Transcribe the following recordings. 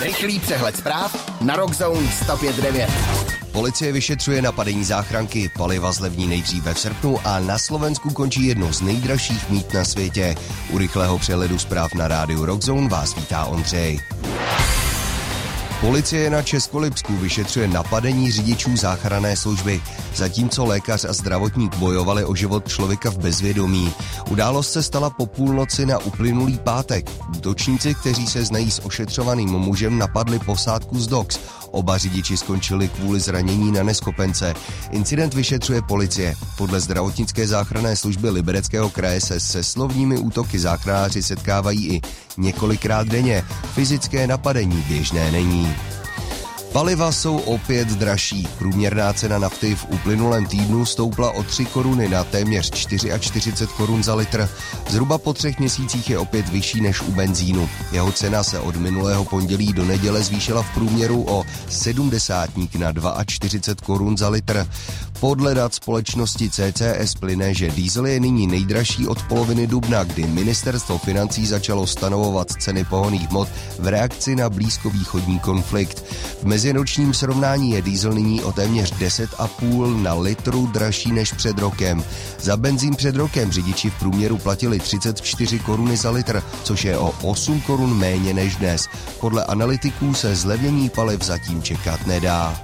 Rychlý přehled zpráv na Rockzone 105.9. Policie vyšetřuje napadení záchranky, paliva zlevní nejdříve v srpnu a na Slovensku končí jedno z nejdražších mýt na světě. U rychlého přehledu zpráv na rádiu Rockzone vás vítá Ondřej. Policie na Českolipsku vyšetřuje napadení řidičů záchranné služby, zatímco lékař a zdravotník bojovali o život člověka v bezvědomí. Událost se stala po půlnoci na uplynulý pátek. Útočníci, kteří se znají s ošetřovaným mužem, napadli posádku z DOX. Oba řidiči skončili kvůli zranění na neschopence. Incident vyšetřuje policie. Podle zdravotnické záchranné služby Libereckého kraje se se slovními útoky záchranáři setkávají i několikrát denně. Fyzické napadení běžné není. Paliva jsou opět dražší. Průměrná cena nafty v uplynulém týdnu stoupla o 3 koruny na téměř 44 korun za litr. Zhruba po 3 měsících je opět vyšší než u benzínu. Jeho cena se od minulého pondělí do neděle zvýšila v průměru o 70 na 42 korun za litr. Podle dat společnosti CCS plyne, že diesel je nyní nejdražší od poloviny dubna, kdy ministerstvo financí začalo stanovovat ceny pohonných hmot v reakci na blízkovýchodní konflikt. V meziročním srovnání je diesel nyní o téměř 10,5 na litru dražší než před rokem. Za benzín před rokem řidiči v průměru platili 34 koruny za litr, což je o 8 korun méně než dnes. Podle analytiků se zlevnění paliv zatím čekat nedá.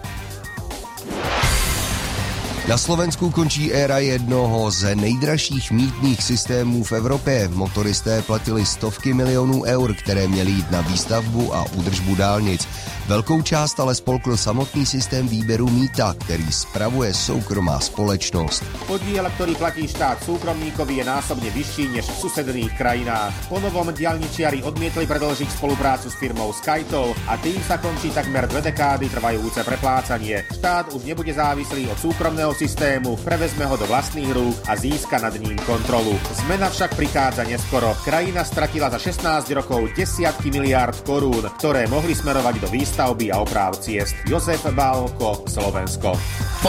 Na Slovensku končí éra jednoho z nejdražších mýtných systémů v Evropě. Motoristé platili stovky milionů eur, které měly jít na výstavbu a údržbu dálnic. Velkou část ale spolkl samotný systém výberu mýta, který spravuje soukromá společnost. Podiel, ktorý platí štát súkromníkovi, je násobne vyšší než v susedných krajinách. Po novom diaľničiari odmietli predĺžiť spoluprácu s firmou SkyToll a tým sa končí takmer 2 dekády trvajúce preplácanie. Štát už nebude závislý od súkromného systému, prevezme ho do vlastných rúk a získa nad ním kontrolu. Zmena však prichádza neskoro. Krajina stratila za 16 rokov desiatky miliárd korún, ktoré mohli smerovať do výstavby a oprav ciest. Jozef Bálko, Slovensko.